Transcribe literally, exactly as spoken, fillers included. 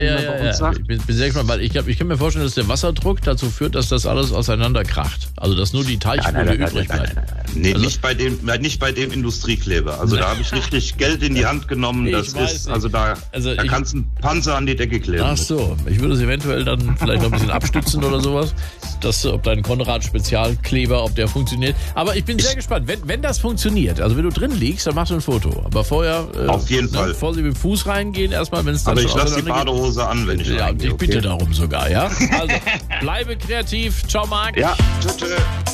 Ja, ja, ja. Ich bin, bin sehr gespannt, weil ich, glaub, ich kann mir vorstellen, dass der Wasserdruck dazu führt, dass das alles auseinanderkracht. Also, dass nur die Teichfolie nein, nein, übrig nein, bleibt. nein, nein, nein. Nee, also, nicht bei dem, nicht bei dem Industriekleber. Also, da habe ich richtig Geld in die Hand genommen. Ich Das weiß ist, nicht. also da, Also da ich, kannst du einen Panzer an die Decke kleben. Ach so, ich würde es eventuell dann vielleicht noch ein bisschen abstützen oder sowas. Das, ob dein Konrad-Spezialkleber, ob der funktioniert. Aber ich bin sehr Ich, gespannt. Wenn, wenn das funktioniert, also wenn du drin liegst, dann machst du ein Foto. Aber vorher, äh, auf jeden ne, Fall. Bevor sie mit dem Fuß reingehen, erstmal, wenn es dann Aber schon ich lasse die auseinandergeht. Badehose an, wenn ich Ja, reingehe, ich bitte okay? darum sogar, ja? Also, bleibe kreativ. Ciao, Marc. Ja, tschüss.